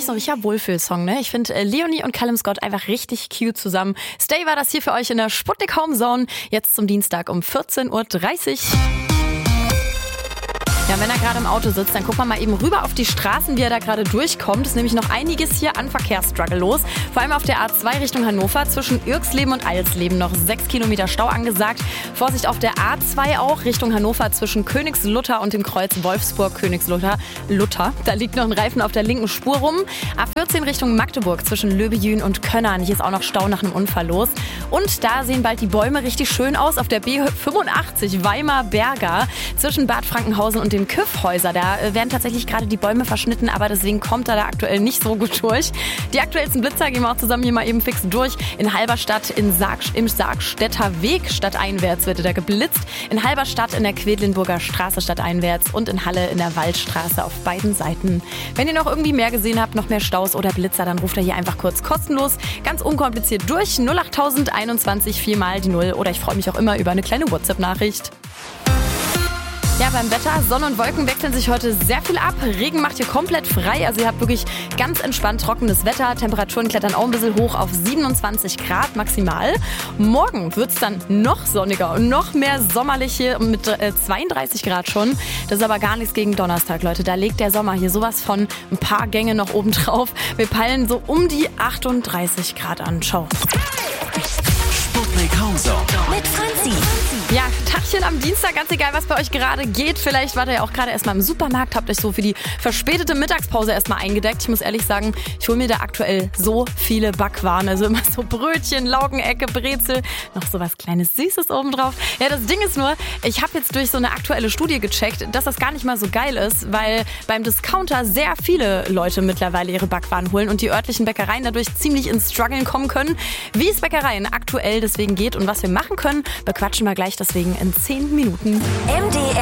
eigentlich so ein richtiger Wohlfühlsong, ne? Ich finde Leonie und Callum Scott einfach richtig cute zusammen. Stay war das hier für euch in der Sputnik Home Zone. Jetzt zum Dienstag um 14.30 Uhr. Ja, wenn er gerade im Auto sitzt, dann guckt man mal eben rüber auf die Straßen, wie er da gerade durchkommt. Es ist nämlich noch einiges hier an Verkehrsstruggle los. Vor allem auf der A2 Richtung Hannover zwischen Irksleben und Alsleben noch 6 Kilometer Stau angesagt. Vorsicht auf der A2 auch Richtung Hannover zwischen Königslutter und dem Kreuz Wolfsburg-Königslutter. Da liegt noch ein Reifen auf der linken Spur rum. A14 Richtung Magdeburg zwischen Löbejün und Könnern. Hier ist auch noch Stau nach einem Unfall los. Und da sehen bald die Bäume richtig schön aus auf der B85 Weimar-Berger zwischen Bad Frankenhausen und den Küffhäuser. Da werden tatsächlich gerade die Bäume verschnitten, aber deswegen kommt er da aktuell nicht so gut durch. Die aktuellsten Blitzer gehen wir auch zusammen hier mal eben fix durch. In Halberstadt im Sargstädter Weg stadteinwärts wird da geblitzt. In Halberstadt in der Quedlinburger Straße stadteinwärts und in Halle in der Waldstraße auf beiden Seiten. Wenn ihr noch irgendwie mehr gesehen habt, noch mehr Staus oder Blitzer, dann ruft ihr hier einfach kurz kostenlos, ganz unkompliziert durch 08021 4 mal die 0 oder ich freue mich auch immer über eine kleine WhatsApp-Nachricht. Ja, beim Wetter, Sonne und Wolken wechseln sich heute sehr viel ab. Regen macht hier komplett frei, also ihr habt wirklich ganz entspannt trockenes Wetter. Temperaturen klettern auch ein bisschen hoch auf 27 Grad maximal. Morgen wird es dann noch sonniger und noch mehr sommerlich hier mit 32 Grad schon. Das ist aber gar nichts gegen Donnerstag, Leute. Da legt der Sommer hier sowas von ein paar Gänge noch oben drauf. Wir peilen so um die 38 Grad an. Ciao. Sputnik Home Zone mit Franzi. Ja, Tagchen am Dienstag, ganz egal, was bei euch gerade geht. Vielleicht wart ihr ja auch gerade erstmal im Supermarkt, habt euch so für die verspätete Mittagspause erstmal eingedeckt. Ich muss ehrlich sagen, ich hole mir da aktuell so viele Backwaren. Also immer so Brötchen, Laugenecke, Brezel, noch so was kleines Süßes obendrauf. Ja, das Ding ist nur, ich habe jetzt durch so eine aktuelle Studie gecheckt, dass das gar nicht mal so geil ist, weil beim Discounter sehr viele Leute mittlerweile ihre Backwaren holen und die örtlichen Bäckereien dadurch ziemlich ins Struggeln kommen können. Wie es Bäckereien aktuell deswegen geht und was wir machen können, bequatschen wir gleich deswegen in 10 Minuten. MDR